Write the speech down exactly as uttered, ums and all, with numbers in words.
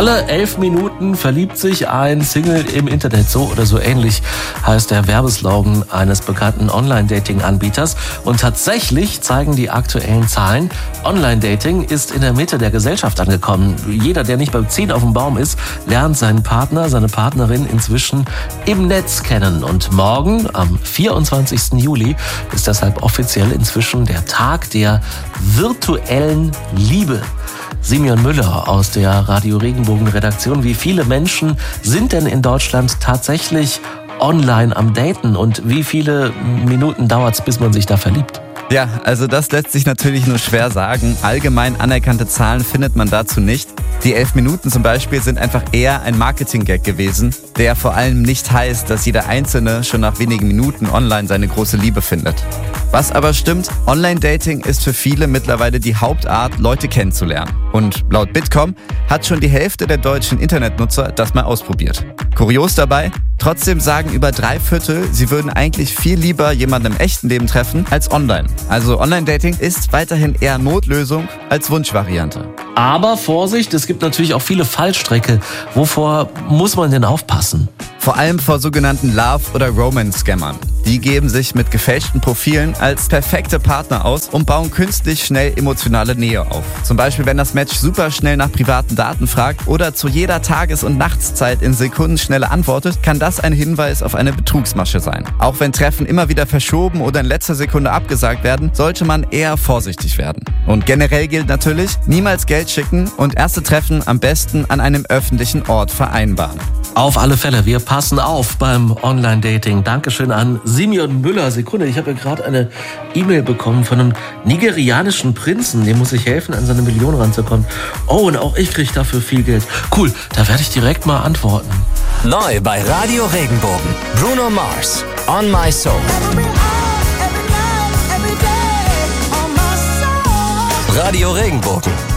Alle elf Minuten verliebt sich ein Single im Internet. So oder so ähnlich heißt der Werbeslogan eines bekannten Online-Dating-Anbieters. Und tatsächlich zeigen die aktuellen Zahlen, Online-Dating ist in der Mitte der Gesellschaft angekommen. Jeder, der nicht beim Ziehen auf dem Baum ist, lernt seinen Partner, seine Partnerin inzwischen im Netz kennen. Und morgen, am vierundzwanzigsten Juli, ist deshalb offiziell inzwischen der Tag der virtuellen Liebe. Simeon Müller aus der Radio Regenbogen Redaktion. Wie viele Menschen sind denn in Deutschland tatsächlich online am Daten und wie viele Minuten dauert es, bis man sich da verliebt? Ja, also das lässt sich natürlich nur schwer sagen. Allgemein anerkannte Zahlen findet man dazu nicht. Die elf Minuten zum Beispiel sind einfach eher ein Marketing-Gag gewesen, der vor allem nicht heißt, dass jeder Einzelne schon nach wenigen Minuten online seine große Liebe findet. Was aber stimmt, Online-Dating ist für viele mittlerweile die Hauptart, Leute kennenzulernen. Und laut Bitkom hat schon die Hälfte der deutschen Internetnutzer das mal ausprobiert. Kurios dabei, trotzdem sagen über drei Viertel, sie würden eigentlich viel lieber jemanden im echten Leben treffen als online. Also Online-Dating ist weiterhin eher Notlösung als Wunschvariante. Aber Vorsicht, es gibt natürlich auch viele Fallstricke. Wovor muss man denn aufpassen? Vor allem vor sogenannten Love- oder Romance-Scammern. Die geben sich mit gefälschten Profilen als perfekte Partner aus und bauen künstlich schnell emotionale Nähe auf. Zum Beispiel, wenn das Match super schnell nach privaten Daten fragt oder zu jeder Tages- und Nachtszeit in Sekundenschnelle antwortet, kann das ein Hinweis auf eine Betrugsmasche sein. Auch wenn Treffen immer wieder verschoben oder in letzter Sekunde abgesagt werden, sollte man eher vorsichtig werden. Und generell gilt natürlich, niemals Geld schicken und erste Treffen am besten an einem öffentlichen Ort vereinbaren. Auf alle Fälle, wir passen auf beim Online-Dating. Dankeschön an Simeon Müller. Sekunde, ich habe ja gerade eine E-Mail bekommen von einem nigerianischen Prinzen. Dem muss ich helfen, an seine Million ranzukommen. Oh, und auch ich kriege dafür viel Geld. Cool, da werde ich direkt mal antworten. Neu bei Radio Regenbogen. Bruno Mars, On My Soul. Radio Regenbogen.